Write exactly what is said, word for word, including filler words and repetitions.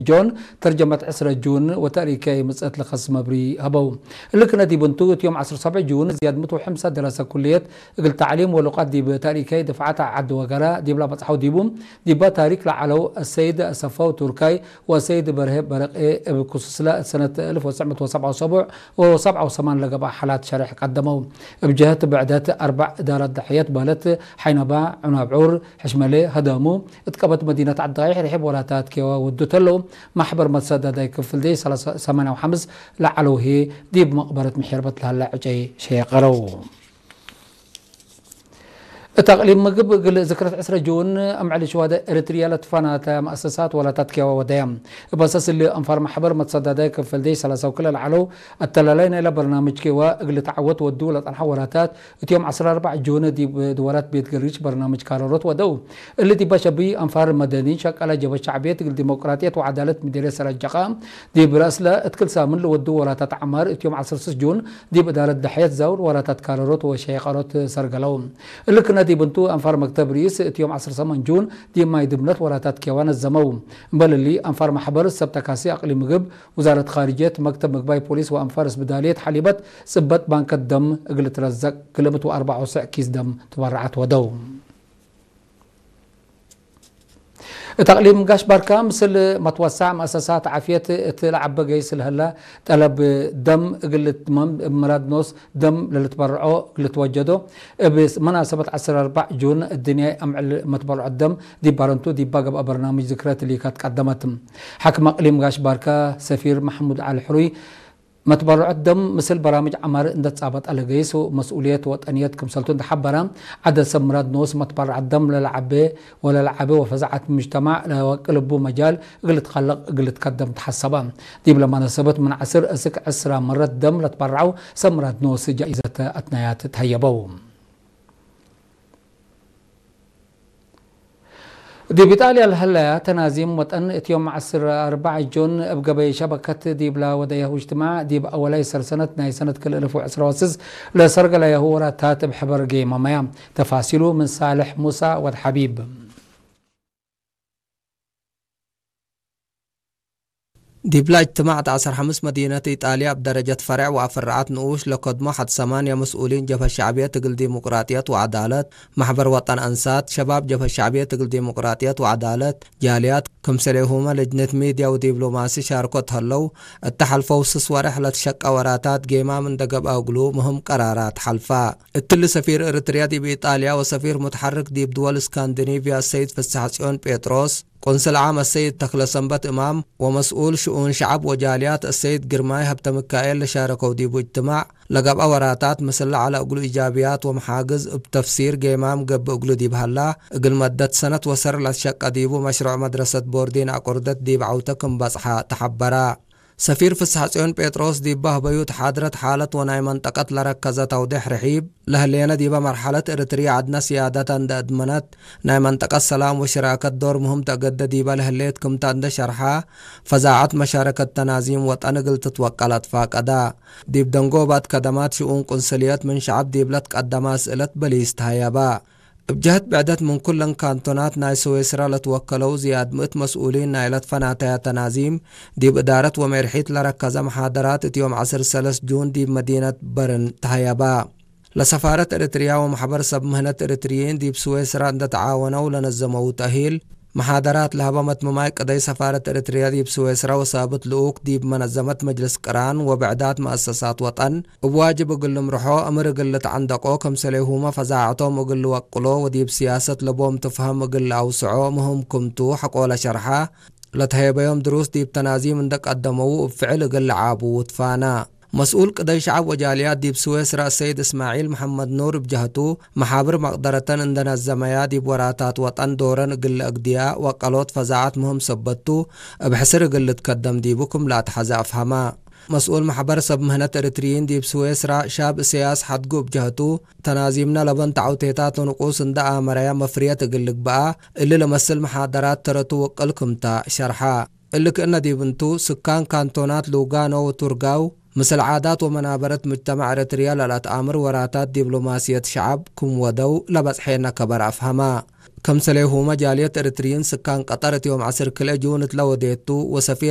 جون ترجمة عسرة جون وتاريخي مسألة لخص مبري هبو اللي كنا دي بنتو يوم عشرة سبعة جون زياد متو حمسة دراسة كلية قل تعليم ولغات دي بتاريخي دفعات عد وقراء دي بلا بصحو ديبوم دي بتاريخ لعلو السيد صفو تركي والسيد برهب برق بكسسلا سنة ألف وتسعمائة وسبعة وسبعين وسبعة وثمانين لقبا حالات شرح قدموا بجهة بعدات أربع دارات ضحيات بالت حينبا عنابعور حشملي هدامو اتقبت مدينة عدايح رحب ولاتات كيوا ودوتلو محبر مسدد يكفل دي ثمانية وخمسين لعلو هي دي بمقبرة محربة لها لعجي شيء قرو تقليم مجب قل ذكرت عسرة جون أم على شهداء إريتريا لتفانات مؤسسات ولا تتكيوا وديم بساس اللي أنفر محبر متصدد يكفل دي سلاسة وكل العلو التلالين إلى برنامج كيوا قل تعوت والدولة الحوارات يوم عشرة أربعة جون دي دورات بيت قريش برنامج كارورات ودو اللي دي بشبي أنفار مدني شك على جبهة الشعبية قل ديمقراطية وعدالة مديرية سرجقام دي براسلة اتكل سامن لو ودو ولا تتعمر يوم عشرة جون دي بدالة دحية زور ولا تتكارورات وشيقارات سرقلوم اللي كنا دي بنتو أنفار مكتب رئيس يوم عشرة ثمانية جون دي ما يدبنت ولا تتكيوان الزموم بل اللي أنفار محبر السبتكاسي أقليم مغب وزارة خارجية مكتب مقباي بوليس وأنفار بدالية حليبت سبت بانك الدم قلت رزق كلمة وأربعة وسع كيس دم تبرعت ودوم تقليم قاش باركا مثل متوسع مؤسسات عافية تلعب بقيس الهلا طلب دم قلت مراد نص دم للتبرعوا قلت وجدوا بمناسبة عشرة أربعة جون الدنيا أم متبرع الدم دي بارنتو دي باقى برنامج ذكريات اللي كانت قدمتهم حكم اقليم قاش باركا سفير محمود علي الحروي متبرع الدم مثل برامج عمار اند تصابت على جيس ومسؤوليات وطنيات كمسلتون تحبرا عدد سمرات نوس متبرع الدم للعبه ولا لعبه وفزعت المجتمع لقلبو مجال قلت خلق قلت قدم تحسبا دي بلا مناسبة من عسر اسك عسرة مرات دم لتبرعوا سمرات نوس جائزة اتنيات تهيبوا دي بإيطاليا الهلا تنازيم وطن يوم عشرة أربعة جون ابقى بي شبكة دي بلا وديه اجتماع دي بأولاي سر سنة ناي سنة كل ألف وعشرة وسز لسرق لا يهورا تاتب حبر جيما ميام تفاصيله من صالح موسى والحبيب دي بلا اجتماع عصر خمس مدينة إيطاليا بدرجة فرع وفرعات نقوش لقدمة حد ثمانية مسؤولين جبهة الشعبية تقل ديمقراطية وعدالة محبر وطن أنسات شباب جبهة الشعبية تقل ديمقراطية وعدالة جاليات كمسليهما لجنة ميديا ودبلوماسي شاركت هلو التحل فوسس ورحلة شق وراتات جيما من دقب أوغلو مهم قرارات حلفاء التل سفير إريتريا دي بإيطاليا وسفير متحرك دي بدول اسكندنافيا السيد فسحسيون بيتروس قنصل عام السيد تخلى سنبت إمام ومسؤول شؤون شعب وجاليات السيد قرماي هبت مكائل لشاركوا ديبو اجتماع لقب أوراتات مسلة على أقول إيجابيات ومحاجز بتفسير جيمام قب أقول ديب هلا أقل مدة سنة وسر لشق ديبو مشروع مدرسة بوردين أقردت ديب عوتكم بصحة تحبرا سفير فسحسيون بيتروس ديبه بيوت حاضرت حالة وناي منطقة لركزة توضيح رحيب لهلينا ديبه مرحلة إريتريا عدنا سيادة عند أدمنت ناي منطقة السلام وشراكة دور مهم تقد ديبه لهليت كم تند شرحا فزاعت مشاركة تنازيم وطنقل تتوكلت فاقدا ديب دنقوبات كدمات شؤون قنصليات من شعب ديبلت قدما أسئلة بليست هيابا بجهت بعدت من كل كانتونات ناي سويسرا لتوكلوا زياد مئة مسؤولين نايلت فناتها تنازيم دي بإدارة ومرحيت لركزة محاضرات يوم عصر سلس جون دي مدينة برن تهيبا لسفارة إريتريا ومحبر سب مهنة إريتريين دي بسويسرا عند تعاونوا لنظموا تأهيل محاضرات لهبمت ممايك قضي سفارة إريتريا دي بسويسرا وصابت لوك دي بمنظمة مجلس قران وبعدات مؤسسات وطن وبواجب قل مرحو أمر قلت عندقو كمسليهما فزاعتهم وقل وقلو ودي بسياسة لبوم تفهم قل أوسعو مهم كمتو حقول شرحا لتهيب يوم دروس دي بتنازيم عندك قدمو بفعل قل عابو وطفانا مسؤول قضاء شعب وجاليات دي بسويسرا السيد اسماعيل محمد نور بجهتو محابر مقدرة عندنا الزمايا دي بوراتات وطن دورن قل أقدياء وقالوت فزاعت مهم سبتو بحسر قل تقدم دي بكم لا تحزا أفهما مسؤول محبر سب مهنة إريتريين دي بسويسرا شاب سياس حدقو بجهتو تنازيمنا لبن تعوتيتات ونقوص انداء مريا مفرية قلق بقى اللي لمثل محاضرات ترتو وقلكم تا شرحا اللي كأن دي بنتو سكان كانتونات لوغانو وتورغاو مثل عادات ومنابرة مجتمع إريتريا للأتآمر وراتات دبلوماسية شعب كم ودو لبس حين كبر أفهما كم سليه مجالية إريتريين سكان قطرت يوم عصر كل جونة لو ديتو وسفير